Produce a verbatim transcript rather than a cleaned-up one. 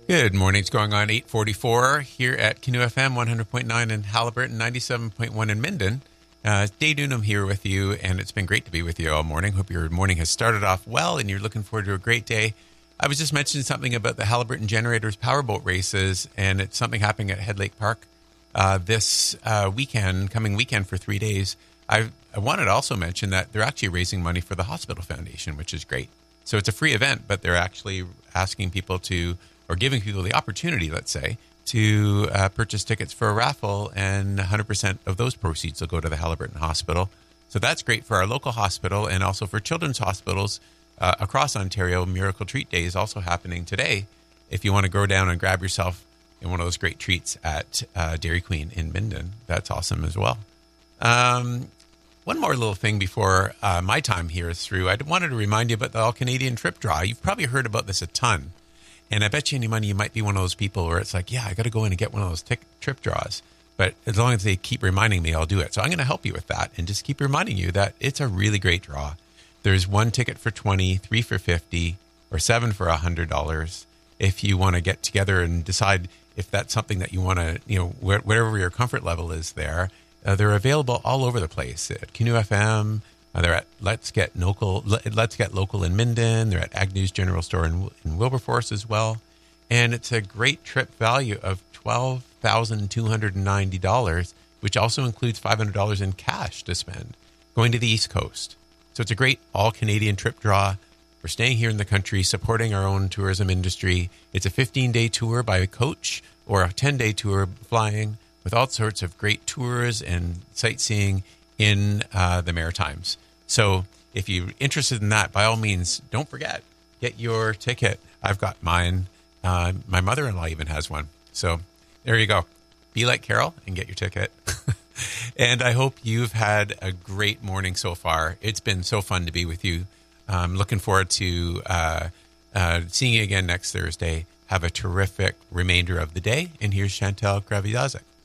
Good morning. It's going on eight forty-four here at Canoe F M, one hundred point nine in Haliburton, ninety-seven point one in Minden. Uh, Dave Dunham here with you, and it's been great to be with you all morning. Hope your morning has started off well, and you're looking forward to a great day. I was just mentioning something about the Haliburton Generators Powerboat races, and it's something happening at Head Lake Park uh, this uh, weekend, coming weekend for three days. I, I wanted to also mention that they're actually raising money for the Hospital Foundation, which is great. So it's a free event, but they're actually asking people to, or giving people the opportunity, let's say, to uh, purchase tickets for a raffle, and one hundred percent of those proceeds will go to the Haliburton Hospital. So that's great for our local hospital and also for children's hospitals uh, across Ontario. Miracle Treat Day is also happening today. If you want to go down and grab yourself in one of those great treats at uh, Dairy Queen in Minden, that's awesome as well. Um, one more little thing before uh, my time here is through. I wanted to remind you about the All-Canadian Trip Draw. You've probably heard about this a ton. And I bet you any money you might be one of those people where it's like, yeah, I got to go in and get one of those tic- trip draws. But as long as they keep reminding me, I'll do it. So I'm going to help you with that and just keep reminding you that it's a really great draw. There's one ticket for twenty, three for fifty, or seven for one hundred dollars. If you want to get together and decide if that's something that you want to, you know, wh- whatever your comfort level is there, uh, they're available all over the place at Canoe F M. Uh, they're at Let's Get Local. Let's Get Local in Minden. They're at Agnew's General Store in, in Wilberforce as well, and it's a great trip value of twelve thousand two hundred and ninety dollars, which also includes five hundred dollars in cash to spend going to the East Coast. So it's a great all-Canadian trip draw. We're staying here in the country, supporting our own tourism industry. It's a fifteen-day tour by a coach or a ten-day tour flying with all sorts of great tours and sightseeing in uh, the Maritimes. So if you're interested in that, by all means, don't forget, get your ticket. I've got mine. Uh, my mother-in-law even has one. So there you go. Be like Carol and get your ticket. And I hope you've had a great morning so far. It's been so fun to be with you. I'm looking forward to uh, uh, seeing you again next Thursday. Have a terrific remainder of the day. And here's Chantal Kravidazik.